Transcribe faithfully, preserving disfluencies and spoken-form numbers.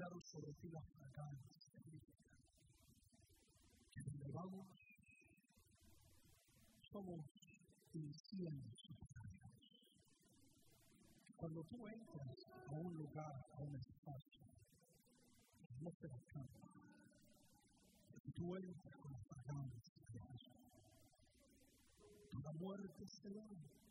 declaro sobre ti la fragancia que donde vamos somos incienso. Cuando tú entras a un lugar, a un espacio, no te cambia. Tú entras con la fragancia de Jesús. La muerte se va.